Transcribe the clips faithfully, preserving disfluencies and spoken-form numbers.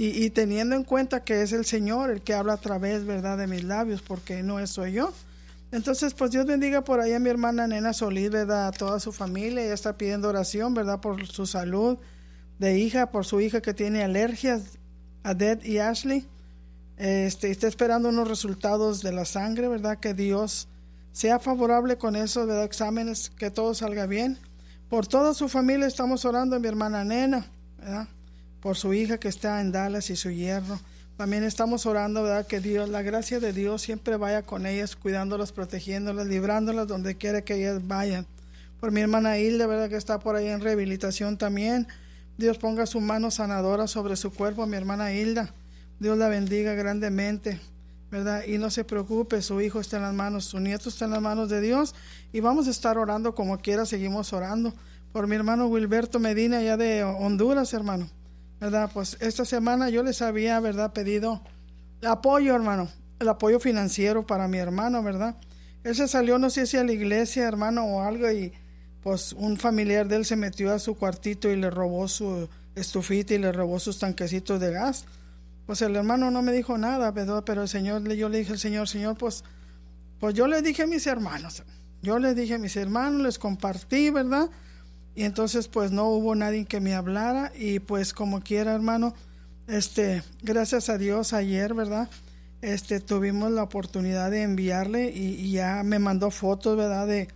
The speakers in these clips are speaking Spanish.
y, y teniendo en cuenta que es el Señor el que habla a través, ¿verdad?, de mis labios, porque no es soy yo. Entonces, pues Dios bendiga por ahí a mi hermana Nena Solís, ¿verdad?, a toda su familia. Ella está pidiendo oración, ¿verdad?, por su salud de hija, por su hija que tiene alergias, Adet y Ashley. Este, está esperando unos resultados de la sangre, ¿verdad?, que Dios sea favorable con esos, ¿verdad?, exámenes, que todo salga bien. Por toda su familia estamos orando, mi hermana Nena, ¿verdad?, por su hija que está en Dallas y su yerno. También estamos orando, ¿verdad?, que Dios, la gracia de Dios siempre vaya con ellas, cuidándolas, protegiéndolas, librándolas donde quiera que ellas vayan. Por mi hermana Hilda, ¿verdad?, que está por ahí en rehabilitación también. Dios ponga su mano sanadora sobre su cuerpo, mi hermana Hilda. Dios la bendiga grandemente, ¿verdad? Y no se preocupe, su hijo está en las manos, su nieto está en las manos de Dios. Y vamos a estar orando como quiera, seguimos orando. Por mi hermano Wilberto Medina, allá de Honduras, hermano, ¿verdad? Pues esta semana yo les había, ¿verdad?, pedido apoyo, hermano, el apoyo financiero para mi hermano, ¿verdad? Él se salió, no sé si a la iglesia, hermano, o algo, y pues un familiar de él se metió a su cuartito y le robó su estufita y le robó sus tanquecitos de gas. Pues el hermano no me dijo nada, ¿verdad? Pero el Señor, yo le dije al Señor, Señor, pues, pues yo le dije a mis hermanos, yo les dije a mis hermanos, les compartí, ¿verdad? Y entonces pues no hubo nadie que me hablara, y pues como quiera, hermano, este, gracias a Dios ayer, ¿verdad?, este, tuvimos la oportunidad de enviarle, y, y ya me mandó fotos, ¿verdad?, de,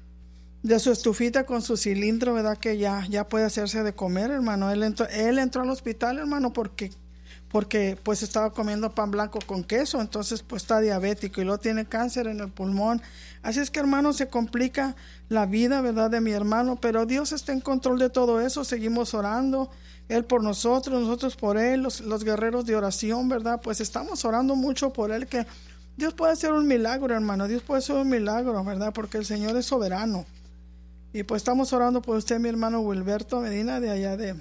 de su estufita con su cilindro, ¿verdad?, que ya, ya puede hacerse de comer, hermano. Él entró, él entró al hospital, hermano, porque porque pues estaba comiendo pan blanco con queso, entonces pues está diabético y luego tiene cáncer en el pulmón. Así es que, hermano, se complica la vida, ¿verdad?, de mi hermano, pero Dios está en control de todo eso. Seguimos orando, Él por nosotros, nosotros por Él, los, los guerreros de oración, ¿verdad? Pues estamos orando mucho por Él, que Dios puede hacer un milagro, hermano, Dios puede hacer un milagro, ¿verdad?, porque el Señor es soberano. Y pues estamos orando por usted, mi hermano Wilberto Medina, de allá de,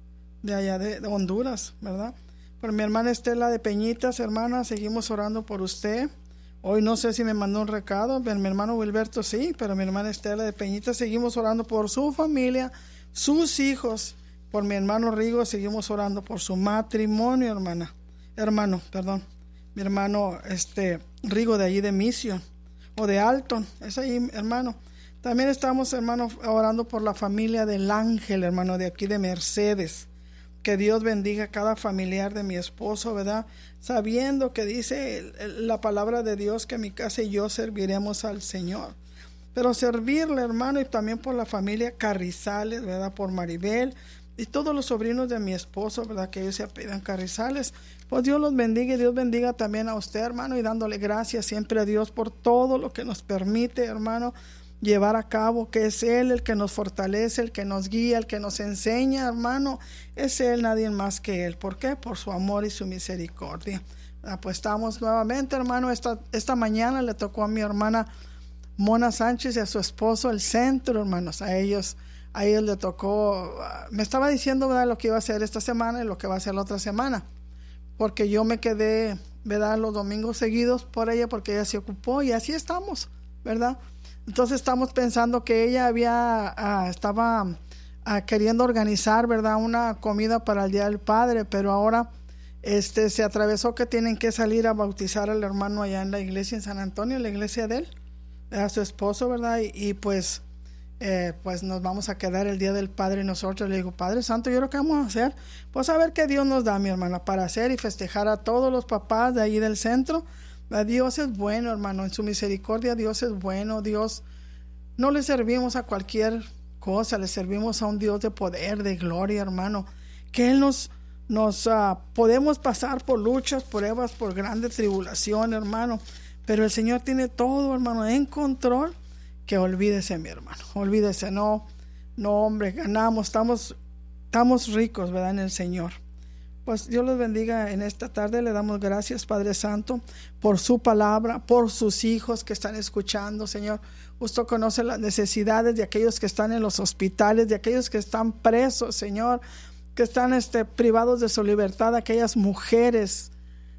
de allá de, de Honduras, ¿verdad? Por mi hermana Estela de Peñitas, hermana, seguimos orando por usted. Hoy no sé si me mandó un recado, pero mi hermano Wilberto sí, pero mi hermana Estela de Peñitas, seguimos orando por su familia, sus hijos. Por mi hermano Rigo, seguimos orando por su matrimonio, hermana. Hermano, perdón. Mi hermano este Rigo de allí de Mission, o de Alton, es ahí, hermano. También estamos, hermano, orando por la familia del Ángel, hermano, de aquí de Mercedes. Que Dios bendiga a cada familiar de mi esposo, ¿verdad? Sabiendo que dice la palabra de Dios que mi casa y yo serviremos al Señor. Pero servirle, hermano, y también por la familia Carrizales, ¿verdad? Por Maribel y todos los sobrinos de mi esposo, ¿verdad?, que ellos se apellidan Carrizales. Pues Dios los bendiga, y Dios bendiga también a usted, hermano, y dándole gracias siempre a Dios por todo lo que nos permite, hermano, llevar a cabo, que es Él el que nos fortalece, el que nos guía, el que nos enseña, hermano. Es Él, nadie más que Él. ¿Por qué? Por su amor y su misericordia. Ah, pues estamos nuevamente, hermano. Esta, esta mañana le tocó a mi hermana Mona Sánchez y a su esposo el centro, hermanos. A ellos, a ellos le tocó, me estaba diciendo, ¿verdad?, lo que iba a hacer esta semana y lo que va a hacer la otra semana. Porque yo me quedé, ¿verdad?, los domingos seguidos por ella, porque ella se ocupó, y así estamos, ¿verdad? Entonces estamos pensando que ella había uh, estaba uh, queriendo organizar, ¿verdad?, una comida para el Día del Padre, pero ahora este se atravesó que tienen que salir a bautizar al hermano allá en la iglesia en San Antonio, la iglesia de él, a su esposo, ¿verdad? Y, y pues eh, pues nos vamos a quedar el Día del Padre nosotros. Le digo, Padre Santo, ¿yo lo que vamos a hacer? Pues a ver qué Dios nos da, mi hermana, para hacer y festejar a todos los papás de allí del centro. Dios es bueno, hermano, en su misericordia Dios es bueno. Dios, no le servimos a cualquier cosa, le servimos a un Dios de poder, de gloria, hermano, que Él nos, nos uh, podemos pasar por luchas, pruebas, por grande tribulación, hermano, pero el Señor tiene todo, hermano, en control. Que olvídese, mi hermano, olvídese, no, no, hombre, ganamos, estamos, estamos ricos, ¿verdad?, en el Señor. Pues Dios los bendiga en esta tarde. Le damos gracias, Padre Santo, por su palabra, por sus hijos que están escuchando, Señor. Usted conoce las necesidades de aquellos que están en los hospitales, de aquellos que están presos, Señor, que están este, privados de su libertad, aquellas mujeres,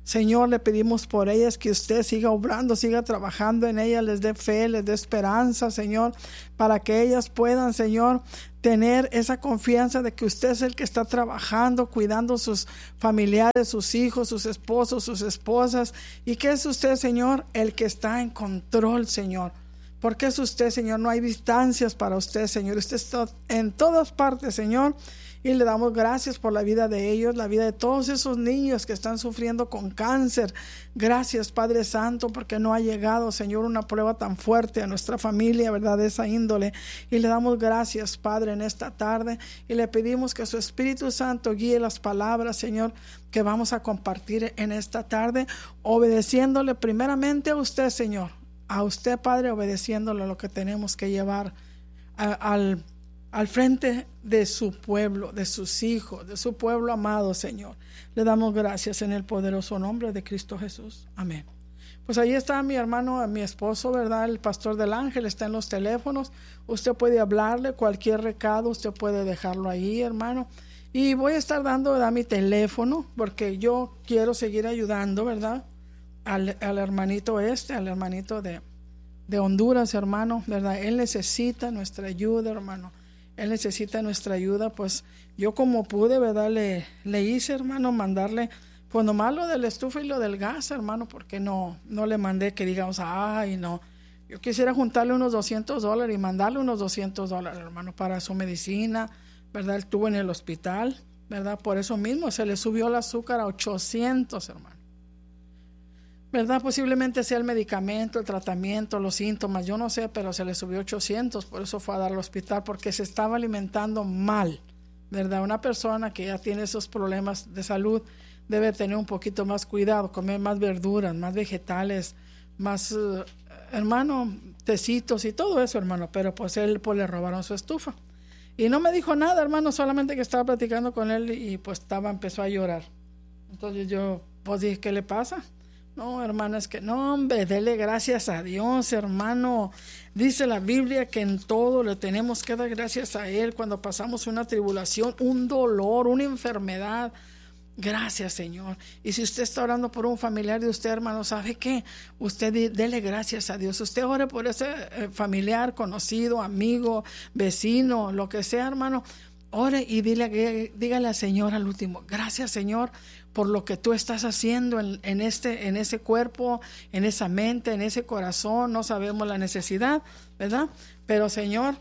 Señor, le pedimos por ellas que usted siga obrando, siga trabajando en ellas, les dé fe, les dé esperanza, Señor, para que ellas puedan, Señor, tener esa confianza de que usted es el que está trabajando, cuidando sus familiares, sus hijos, sus esposos, sus esposas, y que es usted, Señor, el que está en control, Señor. Porque es usted, Señor, no hay distancias para usted, Señor. Usted está en todas partes, Señor. Y le damos gracias por la vida de ellos, la vida de todos esos niños que están sufriendo con cáncer. Gracias, Padre Santo, porque no ha llegado, Señor, una prueba tan fuerte a nuestra familia, ¿verdad?, de esa índole. Y le damos gracias, Padre, en esta tarde. Y le pedimos que su Espíritu Santo guíe las palabras, Señor, que vamos a compartir en esta tarde, obedeciéndole primeramente a usted, Señor. A usted, Padre, obedeciéndole lo que tenemos que llevar a, al al frente de su pueblo, de sus hijos, de su pueblo amado, Señor. Le damos gracias en el poderoso nombre de Cristo Jesús. Amén. Pues ahí está mi hermano, mi esposo, ¿verdad? El pastor del Ángel está en los teléfonos. Usted puede hablarle cualquier recado, usted puede dejarlo ahí, hermano. Y voy a estar dando, ¿verdad?, mi teléfono, porque yo quiero seguir ayudando, ¿verdad?, al, al hermanito este, al hermanito de, de Honduras, hermano, ¿verdad? Él necesita nuestra ayuda, hermano. Él necesita nuestra ayuda. Pues yo como pude, ¿verdad?, le, le hice, hermano, mandarle, pues nomás lo del estufa y lo del gas, hermano, porque no, no le mandé que digamos, ay, no. Yo quisiera juntarle unos doscientos dólares y mandarle unos doscientos dólares, hermano, para su medicina, ¿verdad? Él estuvo en el hospital, ¿verdad? Por eso mismo se le subió el azúcar a ochocientos, hermano. ¿Verdad? Posiblemente sea el medicamento, el tratamiento, los síntomas, yo no sé, pero se le subió ochocientos, por eso fue a dar al hospital, porque se estaba alimentando mal, ¿verdad? Una persona que ya tiene esos problemas de salud debe tener un poquito más cuidado, comer más verduras, más vegetales, más, uh, hermano, tecitos y todo eso, hermano, pero pues él, pues le robaron su estufa. Y no me dijo nada, hermano, solamente que estaba platicando con él y pues estaba, empezó a llorar. Entonces yo, pues dije, ¿qué le pasa? No, hermano, es que no, hombre, dele gracias a Dios, hermano. Dice la Biblia que en todo le tenemos que dar gracias a Él cuando pasamos una tribulación, un dolor, una enfermedad. Gracias, Señor. Y si usted está orando por un familiar de usted, hermano, ¿sabe qué? Usted dele gracias a Dios. Usted ore por ese familiar, conocido, amigo, vecino, lo que sea, hermano. Ore y dile, dígale al Señor al último, gracias, Señor, por lo que tú estás haciendo en, en, este, en ese cuerpo, en esa mente, en ese corazón. No sabemos la necesidad, ¿verdad? Pero, Señor,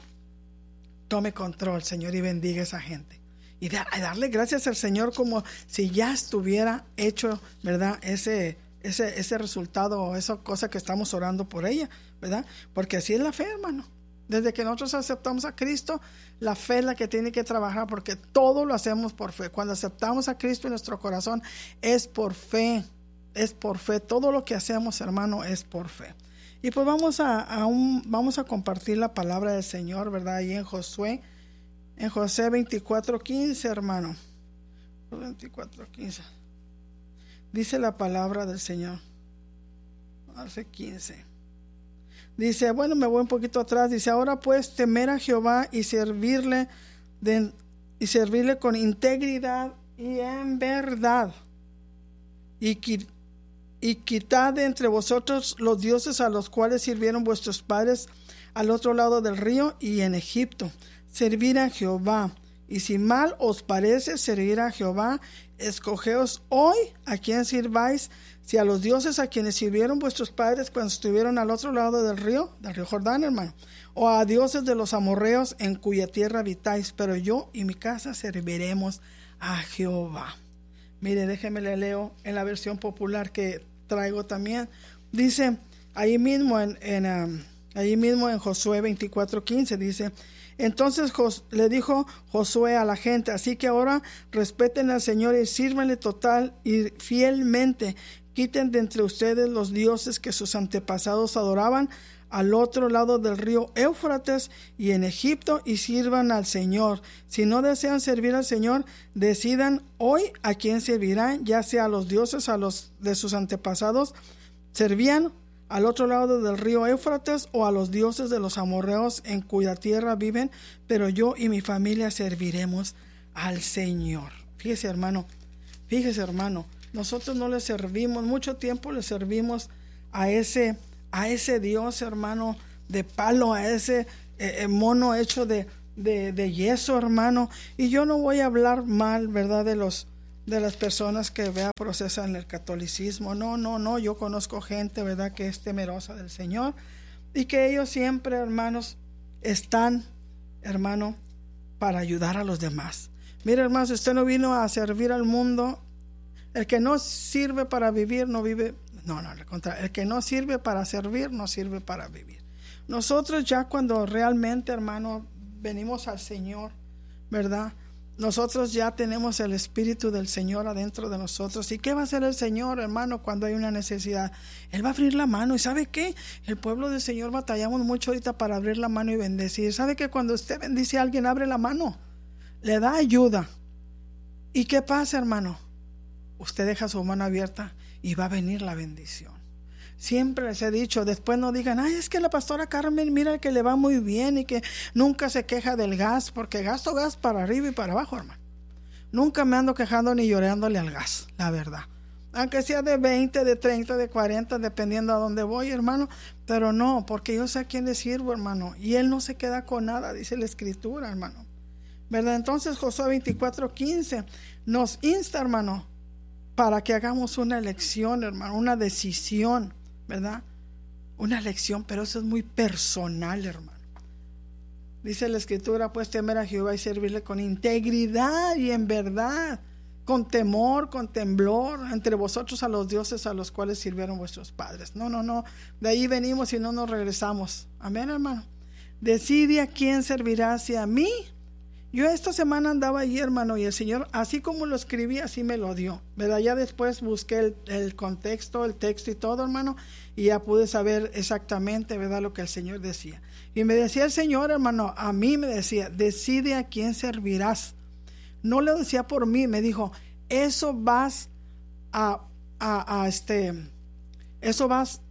tome control, Señor, y bendiga a esa gente. Y da, darle gracias al Señor como si ya estuviera hecho, ¿verdad?, ese, ese, ese resultado o esa cosa que estamos orando por ella, ¿verdad? Porque así es la fe, hermano. Desde que nosotros aceptamos a Cristo, la fe es la que tiene que trabajar, porque todo lo hacemos por fe. Cuando aceptamos a Cristo en nuestro corazón, es por fe, es por fe. Todo lo que hacemos, hermano, es por fe. Y pues vamos a, a, un, vamos a compartir la palabra del Señor, ¿verdad? Ahí en Josué, en Josué veinticuatro quince, hermano. veinticuatro quince. Dice la palabra del Señor. Hace quince. Dice, bueno, me voy un poquito atrás. Dice, ahora pues temer a Jehová y servirle de, y servirle con integridad y en verdad. Y, y quitad de entre vosotros los dioses a los cuales sirvieron vuestros padres al otro lado del río y en Egipto. Servir a Jehová. Y si mal os parece servir a Jehová, escogeos hoy a quien sirváis, si a los dioses a quienes sirvieron vuestros padres cuando estuvieron al otro lado del río, del río Jordán, hermano, o a dioses de los amorreos en cuya tierra habitáis, pero yo y mi casa serviremos a Jehová. Mire, déjeme le leo en la versión popular que traigo también. Dice, ahí mismo en, en, um, ahí mismo en Josué veinticuatro quince, dice, entonces Jos, le dijo Josué a la gente, así que ahora respeten al Señor y sírvanle total y fielmente. Quiten de entre ustedes los dioses que sus antepasados adoraban al otro lado del río Éufrates y en Egipto y sirvan al Señor. Si no desean servir al Señor, decidan hoy a quién servirán, ya sea a los dioses a los de sus antepasados servían al otro lado del río Éufrates o a los dioses de los amorreos en cuya tierra viven, pero yo y mi familia serviremos al Señor. Fíjese, hermano, fíjese, hermano, Nosotros no le servimos, mucho tiempo le servimos a ese, a ese Dios, hermano, de palo, a ese eh, mono hecho de, de, de yeso, hermano. Y yo no voy a hablar mal, ¿verdad?, de los de las personas que vea procesan el catolicismo. No, no, no, yo conozco gente, ¿verdad?, que es temerosa del Señor y que ellos siempre, hermanos, están, hermano, para ayudar a los demás. Mira, hermanos, usted no vino a servir al mundo. El que no sirve para vivir, no vive. No, no, al contrario. El que no sirve para servir, no sirve para vivir. Nosotros ya cuando realmente, hermano, venimos al Señor, ¿verdad?, nosotros ya tenemos el Espíritu del Señor adentro de nosotros. ¿Y qué va a hacer el Señor, hermano, cuando hay una necesidad? Él va a abrir la mano. ¿Y sabe qué? El pueblo del Señor batallamos mucho ahorita para abrir la mano y bendecir. ¿Sabe que cuando usted bendice a alguien, abre la mano, le da ayuda? ¿Y qué pasa, hermano? Usted deja su mano abierta y va a venir la bendición. Siempre les he dicho, después no digan, ay, es que la pastora Carmen, mira que le va muy bien y que nunca se queja del gas, porque gasto gas para arriba y para abajo, hermano. Nunca me ando quejando ni llorándole al gas, la verdad. Aunque sea de veinte, de treinta, de cuarenta, dependiendo a dónde voy, hermano. Pero no, porque yo sé a quién le sirvo, hermano. Y Él no se queda con nada, dice la Escritura, hermano, ¿verdad? Entonces Josué veinticuatro quince nos insta, hermano, para que hagamos una elección, hermano, una decisión, ¿verdad? Una elección, pero eso es muy personal, hermano. Dice la Escritura, pues temer a Jehová y servirle con integridad y en verdad, con temor, con temblor, entre vosotros a los dioses a los cuales sirvieron vuestros padres. No, no, no, de ahí venimos y no nos regresamos. Amén, hermano. Decide a quién servirás, si a mí. Yo esta semana andaba allí, hermano, y el Señor, así como lo escribí, así me lo dio, ¿verdad? Ya después busqué el, el contexto, el texto y todo, hermano, y ya pude saber exactamente, ¿verdad?, lo que el Señor decía. Y me decía el Señor, hermano, a mí me decía, decide a quién servirás. No lo decía por mí, me dijo, eso vas a, a, a este, eso vas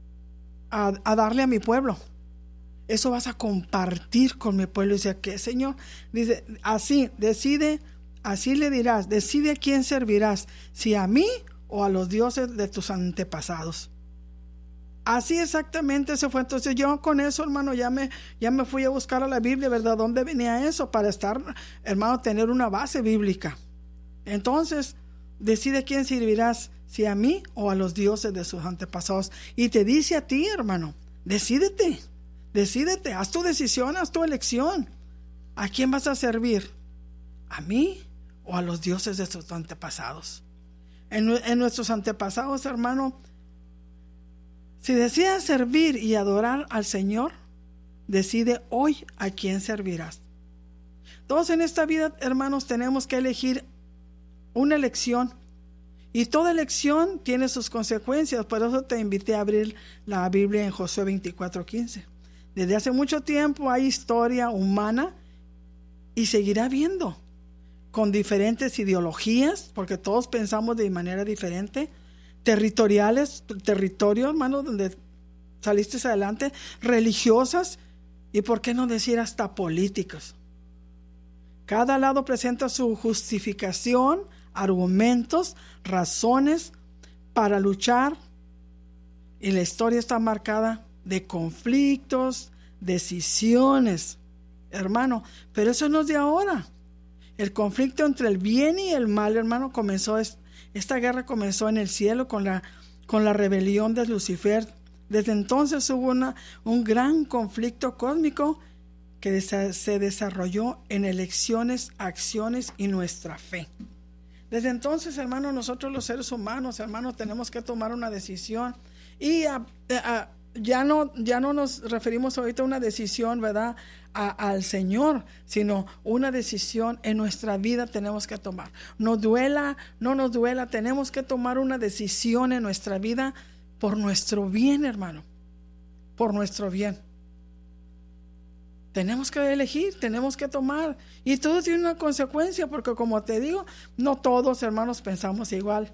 a, a darle a mi pueblo. Eso vas a compartir con mi pueblo. Y dice, ¿qué, Señor? Dice, así, decide, así le dirás, decide a quién servirás, si a mí o a los dioses de tus antepasados. Así exactamente se fue. Entonces yo con eso, hermano, ya me, ya me fui a buscar a la Biblia, ¿verdad? ¿Dónde venía eso? Para estar, hermano, tener una base bíblica. Entonces, decide a quién servirás, si a mí o a los dioses de sus antepasados. Y te dice a ti, hermano, decídete. Decídete, haz tu decisión, haz tu elección. ¿A quién vas a servir? ¿A mí o a los dioses de tus antepasados? En, en nuestros antepasados, hermano, si deseas servir y adorar al Señor, decide hoy a quién servirás. Todos en esta vida, hermanos, tenemos que elegir una elección. Y toda elección tiene sus consecuencias. Por eso te invité a abrir la Biblia en Josué veinticuatro quince. Desde hace mucho tiempo hay historia humana y seguirá habiendo, con diferentes ideologías, porque todos pensamos de manera diferente, territoriales, territorio, hermano, donde saliste adelante, religiosas y por qué no decir hasta políticas. Cada lado presenta su justificación, argumentos, razones para luchar, y la historia está marcada de conflictos, decisiones, hermano, pero eso no es de ahora. El conflicto entre el bien y el mal, hermano, comenzó, esta guerra comenzó en el cielo con la, con la rebelión de Lucifer. Desde entonces hubo una, un gran conflicto cósmico que se desarrolló en elecciones, acciones y nuestra fe. Desde entonces, hermano, nosotros los seres humanos, hermano, tenemos que tomar una decisión y a, a, Ya no, ya no nos referimos ahorita a una decisión, ¿verdad?, a, al Señor, sino una decisión en nuestra vida tenemos que tomar. Nos duela, no nos duela, tenemos que tomar una decisión en nuestra vida por nuestro bien, hermano, por nuestro bien. Tenemos que elegir, tenemos que tomar, y todo tiene una consecuencia, porque como te digo, no todos, hermanos, pensamos igual.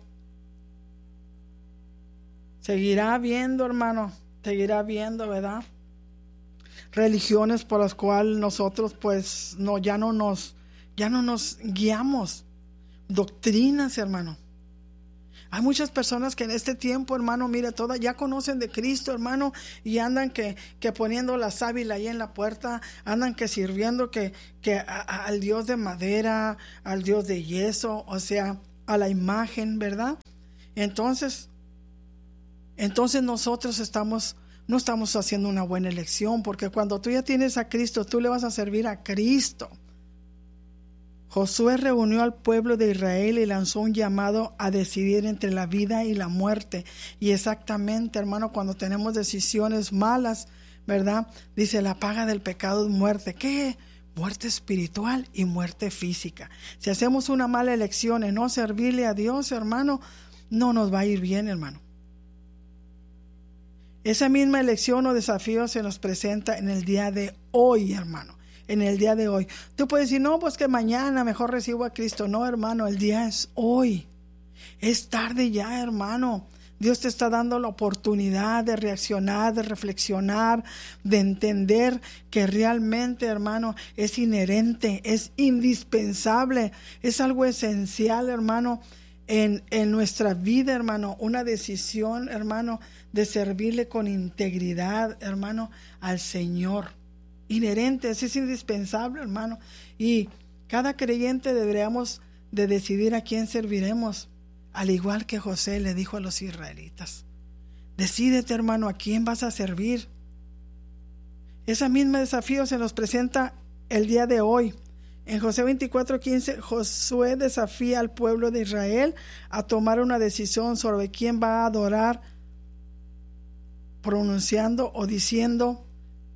Seguirá habiendo, hermano, seguirá viendo, ¿verdad?, religiones por las cuales nosotros pues no ya no nos ya no nos guiamos, doctrinas, hermano. Hay muchas personas que en este tiempo, hermano, mira, todas ya conocen de Cristo, hermano, y andan que, que poniendo la sábila ahí en la puerta, andan que sirviendo que, que a, a, al Dios de madera, al Dios de yeso, o sea, a la imagen, ¿verdad? Entonces, entonces nosotros estamos, no estamos haciendo una buena elección, porque cuando tú ya tienes a Cristo, tú le vas a servir a Cristo. Josué reunió al pueblo de Israel y lanzó un llamado a decidir entre la vida y la muerte. Y exactamente, hermano, cuando tenemos decisiones malas, ¿verdad? Dice, la paga del pecado es muerte. ¿Qué? Muerte espiritual y muerte física. Si hacemos una mala elección en no servirle a Dios, hermano, no nos va a ir bien, hermano. Esa misma elección o desafío se nos presenta en el día de hoy, hermano. En el día de hoy. Tú puedes decir, no, pues que mañana mejor recibo a Cristo. No, hermano, el día es hoy. Es tarde ya, hermano. Dios te está dando la oportunidad de reaccionar, de reflexionar, de entender que realmente, hermano, es inherente, es indispensable, es algo esencial, hermano, en, en nuestra vida, hermano. Una decisión, hermano, de servirle con integridad, hermano, al Señor. Inherente, es indispensable, hermano, y cada creyente deberíamos de decidir a quién serviremos, al igual que José le dijo a los israelitas. Decídete, hermano, a quién vas a servir. Ese mismo desafío se nos presenta el día de hoy. En Josué veinticuatro quince, Josué desafía al pueblo de Israel a tomar una decisión sobre quién va a adorar, pronunciando o diciendo,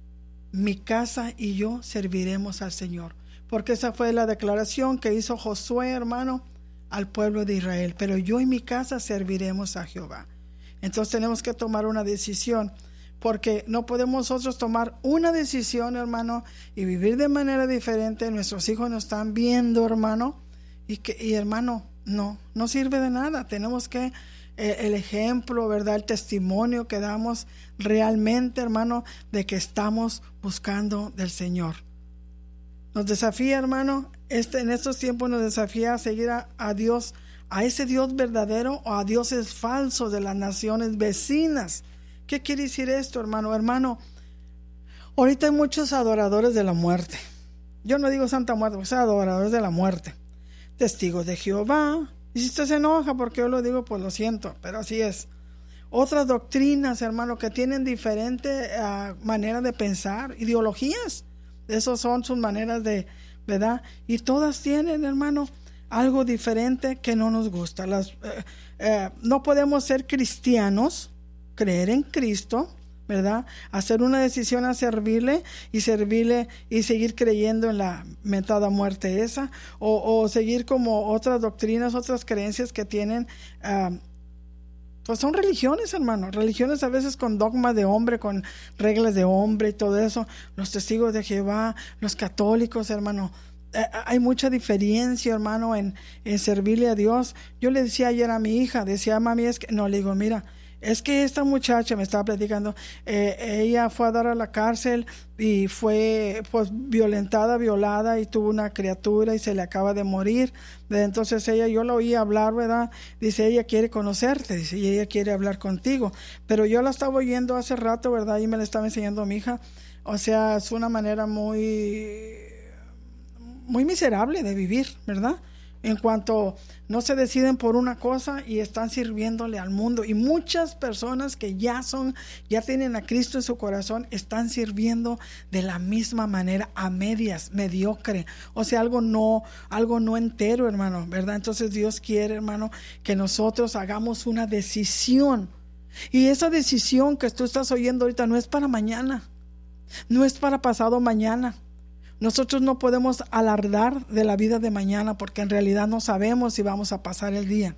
mi casa y yo serviremos al Señor. Porque esa fue la declaración que hizo Josué, hermano, al pueblo de Israel. Pero yo y mi casa serviremos a Jehová. Entonces tenemos que tomar una decisión, porque no podemos nosotros tomar una decisión, hermano, y vivir de manera diferente. Nuestros hijos nos están viendo, hermano, y, que, y hermano, no, no sirve de nada. Tenemos que el ejemplo, ¿verdad? El testimonio que damos realmente, hermano, de que estamos buscando del Señor. Nos desafía, hermano, este, en estos tiempos nos desafía a seguir a, a Dios, a ese Dios verdadero o a dioses falsos de las naciones vecinas. ¿Qué quiere decir esto, hermano? Hermano, ahorita hay muchos adoradores de la muerte. Yo no digo Santa Muerte, porque son adoradores de la muerte. Testigos de Jehová. Y si usted se enoja porque yo lo digo, pues lo siento, pero así es. Otras doctrinas, hermano, que tienen diferente uh, manera de pensar, ideologías. Esas son sus maneras de, ¿verdad? Y todas tienen, hermano, algo diferente que no nos gusta. Las, eh, eh, no podemos ser cristianos, creer en Cristo, ¿verdad? Hacer una decisión a servirle y servirle y seguir creyendo en la mentada muerte esa, o, o seguir como otras doctrinas, otras creencias que tienen, uh, pues son religiones, hermano, religiones a veces con dogmas de hombre, con reglas de hombre y todo eso. Los testigos de Jehová, los católicos, hermano, eh, hay mucha diferencia, hermano, en, en servirle a Dios. Yo le decía ayer a mi hija, decía, mami, es que, no, le digo, mira, es que esta muchacha me estaba platicando, eh, ella fue a dar a la cárcel y fue pues violentada, violada, y tuvo una criatura y se le acaba de morir. Entonces ella, yo la oí hablar, ¿verdad? Dice, ella quiere conocerte, dice, y ella quiere hablar contigo. Pero yo la estaba oyendo hace rato, ¿verdad? Y me la estaba enseñando a mi hija. O sea, es una manera muy, muy miserable de vivir, ¿verdad? En cuanto no se deciden por una cosa y están sirviéndole al mundo, y muchas personas que ya son, ya tienen a Cristo en su corazón, están sirviendo de la misma manera, a medias, mediocre, o sea, algo no, algo no entero, hermano, ¿verdad? Entonces Dios quiere, hermano, que nosotros hagamos una decisión, y esa decisión que tú estás oyendo ahorita no es para mañana, no es para pasado mañana. Nosotros no podemos alardar de la vida de mañana, porque en realidad no sabemos si vamos a pasar el día.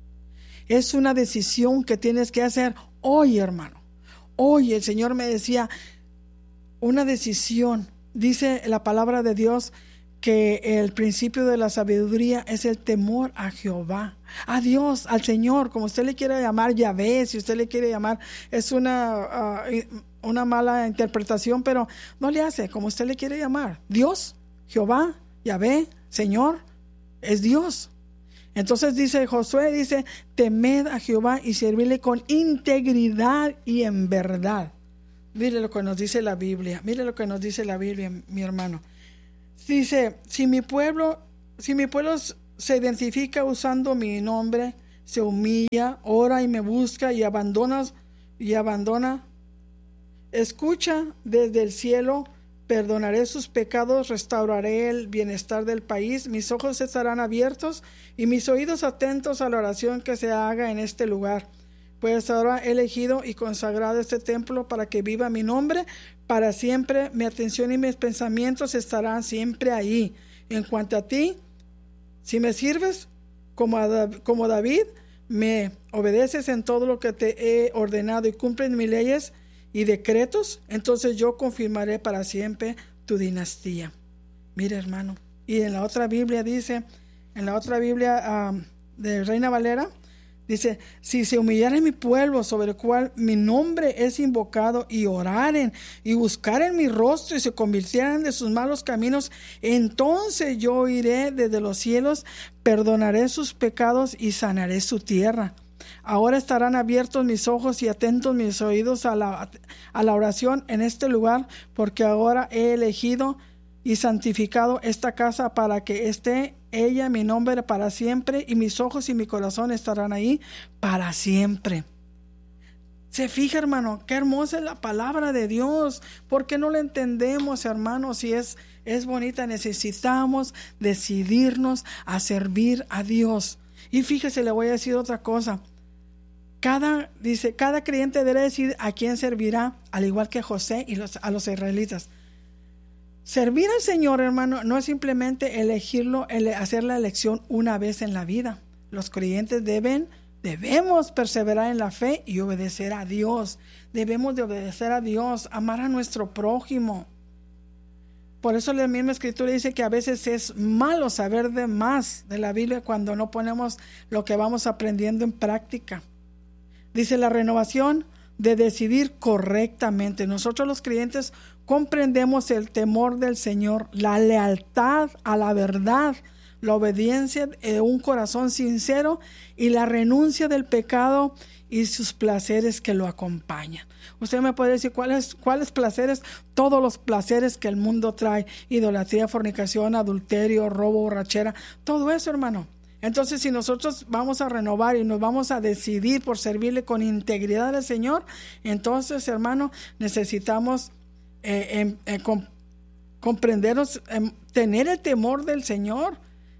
Es una decisión que tienes que hacer hoy, hermano. Hoy el Señor me decía, una decisión. Dice la palabra de Dios que el principio de la sabiduría es el temor a Jehová, a Dios, al Señor, como usted le quiere llamar, Yahvé, si usted le quiere llamar, es una... Uh, una mala interpretación, pero no le hace, como usted le quiere llamar. Dios, Jehová, Yahvé, Señor, es Dios. Entonces dice Josué, dice, temed a Jehová y servirle con integridad y en verdad. Mire lo que nos dice la Biblia, mire lo que nos dice la Biblia, mi hermano. Dice, si mi pueblo, si mi pueblo se identifica usando mi nombre, se humilla, ora y me busca y abandona, y abandona, escucha desde el cielo, perdonaré sus pecados, restauraré el bienestar del país, mis ojos estarán abiertos y mis oídos atentos a la oración que se haga en este lugar. Pues ahora he elegido y consagrado este templo para que viva mi nombre para siempre. Mi atención y mis pensamientos estarán siempre ahí. En cuanto a ti, si me sirves como, a, como David, me obedeces en todo lo que te he ordenado y cumples mis leyes y decretos, entonces yo confirmaré para siempre tu dinastía. Mira, hermano, y en la otra Biblia dice, en la otra Biblia um, de Reina Valera, dice, si se humillaren mi pueblo sobre el cual mi nombre es invocado y oraren y buscaren mi rostro y se convirtieran de sus malos caminos, entonces yo iré desde los cielos, perdonaré sus pecados y sanaré su tierra. Ahora estarán abiertos mis ojos y atentos mis oídos a la, a la oración en este lugar, porque ahora he elegido y santificado esta casa para que esté ella mi nombre para siempre, y mis ojos y mi corazón estarán ahí para siempre. Se fija, hermano, qué hermosa es la palabra de Dios. ¿Por qué no la entendemos, hermano? Si es, es bonita, necesitamos decidirnos a servir a Dios. Y fíjese, le voy a decir otra cosa. Cada, dice, cada creyente debe decir a quién servirá, al igual que José y los, a los israelitas. Servir al Señor, hermano, no es simplemente elegirlo, ele, hacer la elección una vez en la vida. Los creyentes deben, debemos perseverar en la fe y obedecer a Dios. Debemos de obedecer a Dios, amar a nuestro prójimo. Por eso la misma Escritura dice que a veces es malo saber de más de la Biblia cuando no ponemos lo que vamos aprendiendo en práctica. Dice la renovación de decidir correctamente. Nosotros los creyentes comprendemos el temor del Señor, la lealtad a la verdad, la obediencia de un corazón sincero y la renuncia del pecado y sus placeres que lo acompañan. Usted me puede decir cuáles cuáles placeres, todos los placeres que el mundo trae: idolatría, fornicación, adulterio, robo, borrachera, todo eso, hermano. Entonces, si nosotros vamos a renovar y nos vamos a decidir por servirle con integridad al Señor, entonces, hermano, necesitamos eh, eh, eh, comp- comprendernos, eh, tener el temor del Señor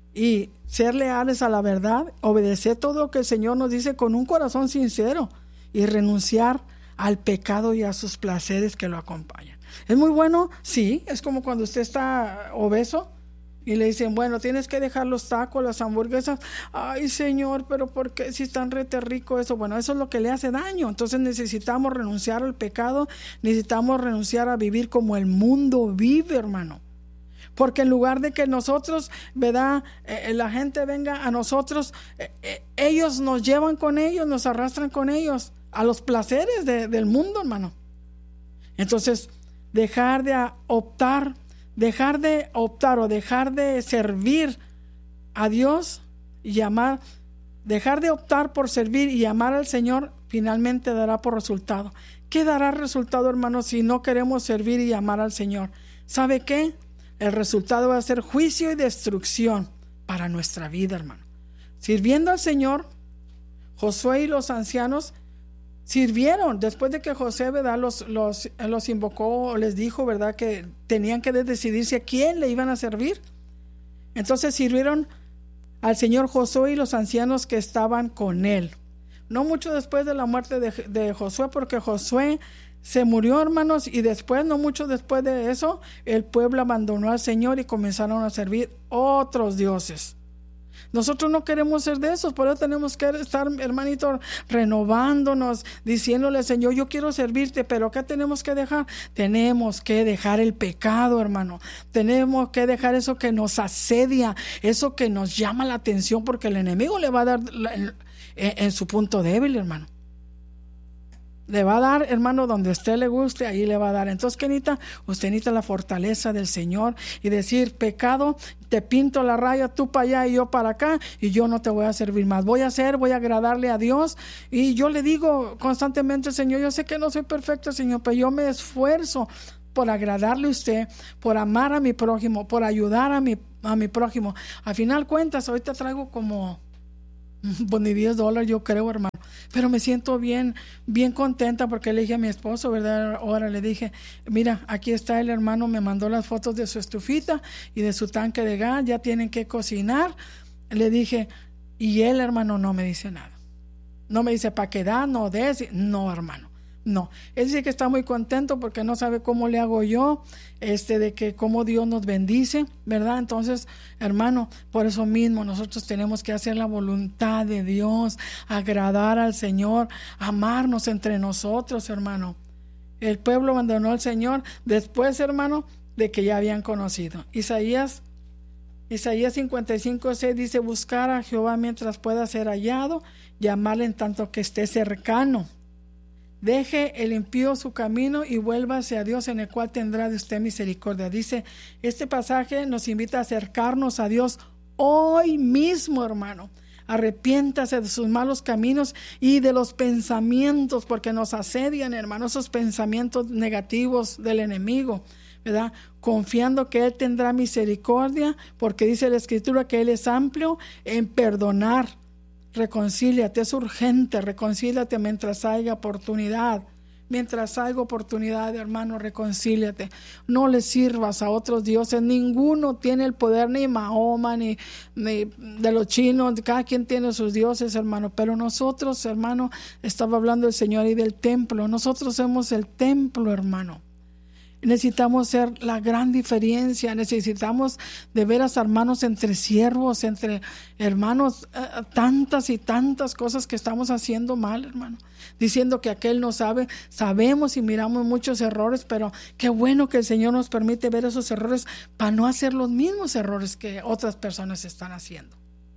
y ser leales a la verdad, obedecer todo lo que el Señor nos dice con un corazón sincero y renunciar al pecado y a sus placeres que lo acompañan. ¿Es muy bueno? Sí, es como cuando usted está obeso y le dicen, bueno, tienes que dejar los tacos, las hamburguesas. Ay, Señor, pero ¿por qué si están rete rico eso? Bueno, eso es lo que le hace daño. Entonces necesitamos renunciar al pecado, necesitamos renunciar a vivir como el mundo vive, hermano. Porque en lugar de que nosotros, ¿verdad?, eh, la gente venga a nosotros, eh, eh, ellos nos llevan con ellos, nos arrastran con ellos a los placeres de, del mundo, hermano. Entonces, dejar de optar Dejar de optar o dejar de servir a Dios y amar, dejar de optar por servir y amar al Señor, finalmente dará por resultado. ¿Qué dará resultado, hermano, si no queremos servir y amar al Señor? ¿Sabe qué? El resultado va a ser juicio y destrucción para nuestra vida, hermano. Sirviendo al Señor, Josué y los ancianos sirvieron. Después de que José, ¿verdad?, los, los, los invocó, les dijo, ¿verdad?, que tenían que decidirse a quién le iban a servir. Entonces sirvieron al Señor Josué y los ancianos que estaban con él. No mucho después de la muerte de, de Josué, porque Josué se murió, hermanos, y después, no mucho después de eso, el pueblo abandonó al Señor y comenzaron a servir otros dioses. Nosotros no queremos ser de esos, por eso tenemos que estar, hermanito, renovándonos, diciéndole, Señor, yo quiero servirte, pero ¿qué tenemos que dejar? Tenemos que dejar el pecado, hermano. Tenemos que dejar eso que nos asedia, eso que nos llama la atención, porque el enemigo le va a dar la, en, en su punto débil, hermano. Le va a dar, hermano, donde a usted le guste, ahí le va a dar. Entonces, ¿qué necesita? Usted necesita la fortaleza del Señor y decir, pecado, te pinto la raya, tú para allá y yo para acá, y yo no te voy a servir más. Voy a hacer, voy a agradarle a Dios. Y yo le digo constantemente, Señor, yo sé que no soy perfecto, Señor, pero yo me esfuerzo por agradarle a usted, por amar a mi prójimo, por ayudar a mi, a mi prójimo. Al final cuentas, ahorita traigo como... pues ni diez dólares yo creo, hermano, pero me siento bien, bien contenta porque le dije a mi esposo, ¿verdad? Ahora le dije, mira, aquí está el hermano, me mandó las fotos de su estufita y de su tanque de gas, ya tienen que cocinar. Le dije, y él, hermano, no me dice nada, no me dice, ¿para qué da? No des, no, hermano. No, él dice que está muy contento porque no sabe cómo le hago yo, este, de que cómo Dios nos bendice, ¿verdad? Entonces, hermano, por eso mismo nosotros tenemos que hacer la voluntad de Dios, agradar al Señor, amarnos entre nosotros, hermano. El pueblo abandonó al Señor después, hermano, de que ya habían conocido. Isaías, Isaías cincuenta y cinco, seis dice, buscar a Jehová mientras pueda ser hallado, llamarle en tanto que esté cercano. Deje el impío su camino y vuélvase a Dios, en el cual tendrá de usted misericordia. Dice, este pasaje nos invita a acercarnos a Dios hoy mismo, hermano. Arrepiéntase de sus malos caminos y de los pensamientos, porque nos asedian, hermano, esos pensamientos negativos del enemigo, ¿verdad? Confiando que Él tendrá misericordia, porque dice la Escritura que Él es amplio en perdonar. Reconcíliate, es urgente, reconcíliate mientras haya oportunidad. Mientras haya oportunidad, hermano, reconcíliate. No le sirvas a otros dioses. Ninguno tiene el poder, ni Mahoma, ni, ni de los chinos. Cada quien tiene sus dioses, hermano. Pero nosotros, hermano, estaba hablando el Señor y del templo. Nosotros somos el templo, hermano. Necesitamos ser la gran diferencia, necesitamos de veras, hermanos, entre siervos, entre hermanos, eh, tantas y tantas cosas que estamos haciendo mal, hermano, diciendo que aquel no sabe. Sabemos y miramos muchos errores, pero qué bueno que el Señor nos permite ver esos errores para no hacer los mismos errores que otras personas están haciendo.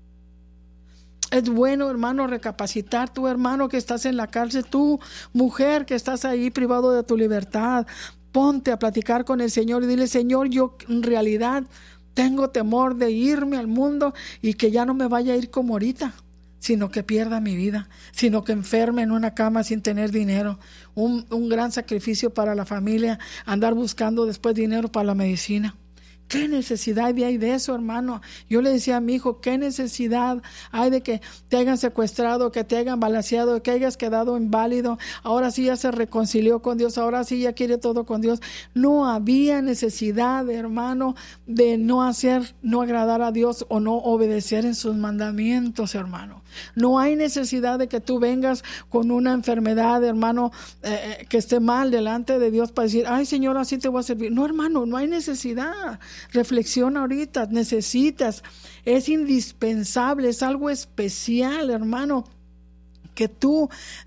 Es bueno, hermano, recapacitar. Tú, hermano, que estás en la cárcel, tú, mujer, que estás ahí privado de tu libertad, ponte a platicar con el Señor y dile, Señor, yo en realidad tengo temor de irme al mundo y que ya no me vaya a ir como ahorita, sino que pierda mi vida, sino que enferme en una cama sin tener dinero. Un, un gran sacrificio para la familia, andar buscando después dinero para la medicina. ¿Qué necesidad hay de eso, hermano? Yo le decía a mi hijo, ¿qué necesidad hay de que te hayan secuestrado, que te hayan balaceado, que hayas quedado inválido? Ahora sí ya se reconcilió con Dios, ahora sí ya quiere todo con Dios. No había necesidad, hermano, de no hacer, no agradar a Dios o no obedecer en sus mandamientos, hermano. No hay necesidad de que tú vengas con una enfermedad, hermano, eh, que esté mal delante de Dios para decir, ay, Señor, así te voy a servir. No, hermano, no hay necesidad. Reflexiona ahorita, necesitas, es indispensable, es algo especial, hermano, que tú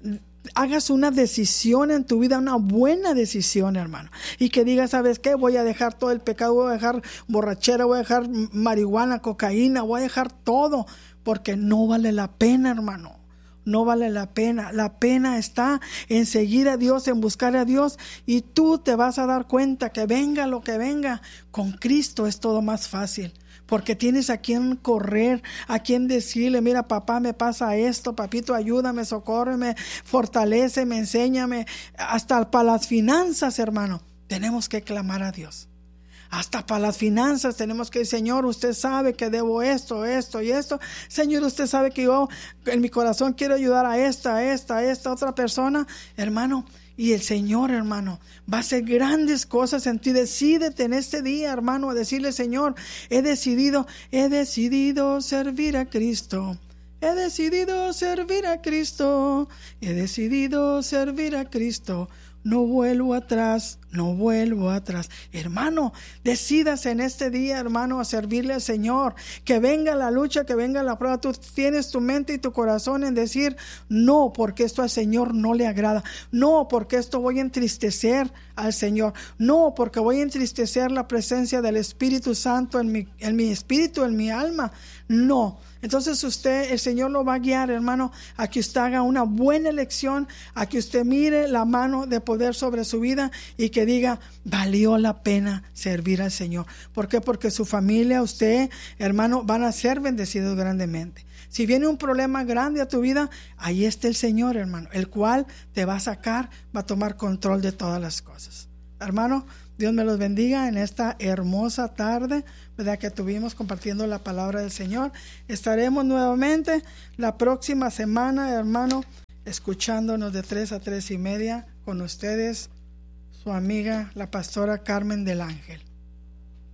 hagas una decisión en tu vida, una buena decisión, hermano, y que digas, ¿sabes qué? Voy a dejar todo el pecado, voy a dejar borrachera, voy a dejar marihuana, cocaína, voy a dejar todo, porque no vale la pena, hermano. No vale la pena. La pena está en seguir a Dios, en buscar a Dios, y tú te vas a dar cuenta que venga lo que venga, con Cristo es todo más fácil, porque tienes a quien correr, a quien decirle, mira, papá, me pasa esto, papito, ayúdame, socórreme, fortaléceme, enséñame. Hasta para las finanzas, hermano, tenemos que clamar a Dios. Hasta para las finanzas tenemos que decir, Señor, usted sabe que debo esto, esto y esto. Señor, usted sabe que yo en mi corazón quiero ayudar a esta, a esta, a esta otra persona. Hermano, y el Señor, hermano, va a hacer grandes cosas en ti. Decídete en este día, hermano, a decirle, Señor, he decidido, he decidido servir a Cristo. He decidido servir a Cristo. He decidido servir a Cristo. No vuelvo atrás, no vuelvo atrás. Hermano, decídase en este día, hermano, a servirle al Señor. Que venga la lucha, que venga la prueba. Tú tienes tu mente y tu corazón en decir, no, porque esto al Señor no le agrada. No, porque esto voy a entristecer al Señor. No, porque voy a entristecer la presencia del Espíritu Santo en mi, en mi espíritu, en mi alma. No. Entonces usted, el Señor lo va a guiar, hermano, a que usted haga una buena elección, a que usted mire la mano de poder sobre su vida y que diga, valió la pena servir al Señor. ¿Por qué? Porque su familia, usted, hermano, van a ser bendecidos grandemente. Si viene un problema grande a tu vida, ahí está el Señor, hermano, el cual te va a sacar, va a tomar control de todas las cosas. Hermano, Dios me los bendiga en esta hermosa tarde, ¿verdad?, que tuvimos compartiendo la palabra del Señor. Estaremos nuevamente la próxima semana, hermano, escuchándonos de tres a tres y media con ustedes, su amiga, la pastora Carmen del Ángel.